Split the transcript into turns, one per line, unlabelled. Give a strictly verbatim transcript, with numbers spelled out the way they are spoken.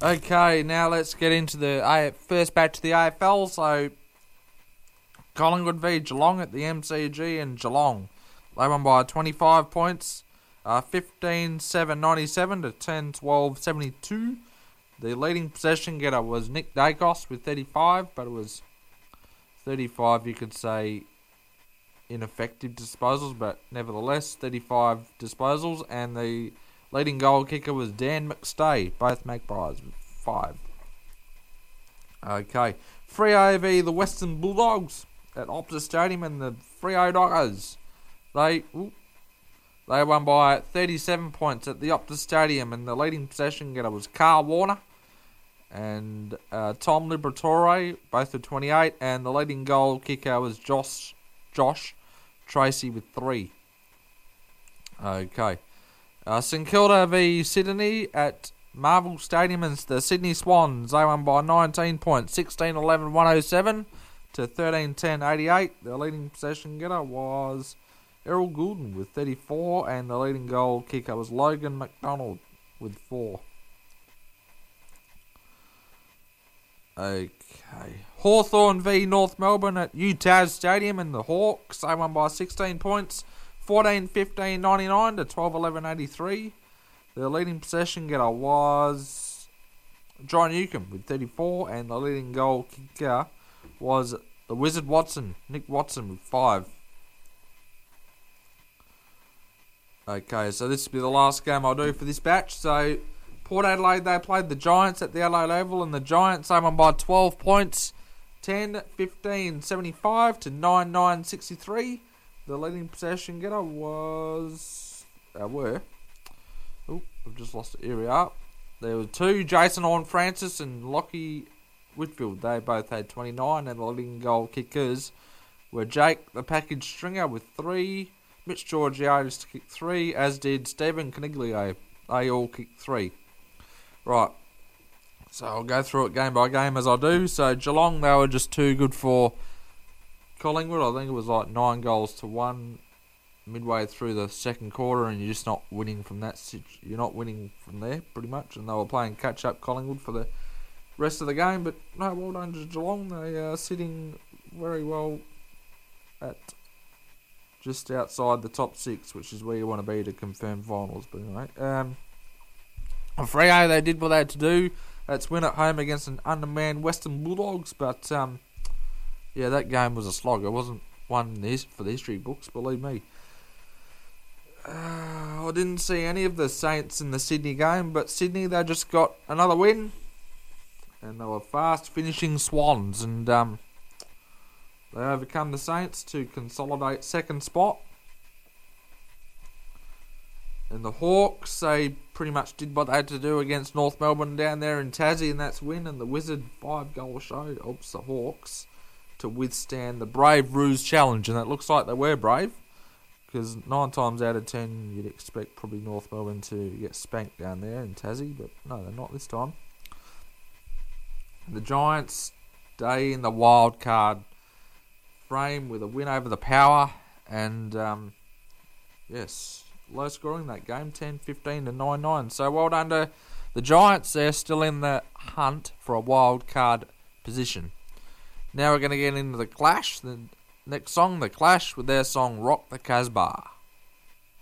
Okay, now let's get into the A- first batch of the A F L. So, Collingwood v Geelong at the M C G in Geelong. They won by twenty-five points, uh, fifteen seven ninety-seven to ten twelve seventy-two. The leading possession getter was Nick Dacos with thirty-five, but it was thirty-five, you could say, ineffective disposals, but nevertheless, thirty-five disposals. And the leading goal kicker was Dan McStay, both Magpies with five. Okay, Freo v the Western Bulldogs at Optus Stadium, and the Freo Doggers, they ooh, they won by thirty-seven points at the Optus Stadium, and the leading possession getter was Carl Warner and uh, Tom Liberatore, both with twenty-eight, and the leading goal kicker was Josh Josh Tracy with three. Okay. Uh, St Kilda v Sydney at Marvel Stadium, and the Sydney Swans, they won by nineteen points, sixteen eleven one oh seven to thirteen ten eighty-eight. The leading possession getter was Errol Goulden with thirty-four, and the leading goal kicker was Logan McDonald with four. Okay. Hawthorn v North Melbourne at U T A S Stadium, and the Hawks, they won by sixteen points, fourteen fifteen ninety-nine to twelve eleven eighty-three. The leading possession getter was John Newcomb with thirty-four, and the leading goal kicker was the Wizard Watson, Nick Watson with five. Okay, so this will be the last game I'll do for this batch. So, Port Adelaide, they played the Giants at the Adelaide Oval, and the Giants, they won by twelve points, ten fifteen seventy-five to nine nine sixty-three. The leading possession getter was... Uh, were... Oh, I've just lost the area up. There were two, Jason Horne-Francis and Lockie Whitfield. They both had twenty-nine, and the leading goal kickers were Jake the Package Stringer with three, Mitch Georgiades kicked three, as did Stephen Caniglio. They all kicked three. Right, so I'll go through it game by game as I do. So Geelong, they were just too good for Collingwood. I think it was like nine goals to one midway through the second quarter, and you're just not winning from that. You're not winning from there, pretty much. And they were playing catch-up Collingwood for the rest of the game. But no, well done to Geelong. They are sitting very well at just outside the top six, which is where you want to be to confirm finals. But anyway, um, Freo, they did what they had to do. That's win at home against an undermanned Western Bulldogs. But um, yeah, that game was a slog. It wasn't one for the history books, believe me. Uh, I didn't see any of the Saints in the Sydney game, but Sydney, they just got another win, and they were fast finishing Swans, and um, they overcome the Saints to consolidate second spot. And the Hawks, they pretty much did what they had to do against North Melbourne down there in Tassie, and that's win. And the Wizard five-goal show helps the Hawks to withstand the Brave Roos challenge, and it looks like they were brave, because nine times out of ten you'd expect probably North Melbourne to get spanked down there in Tassie, but no, they're not this time. The Giants stay in the wild card frame with a win over the Power, and um, yes, low scoring that game, ten fifteen to nine nine. So well done to the Giants. They're still in the hunt for a wild card position. Now we're going to get into the Clash. The next song, the Clash, with their song Rock the Casbah.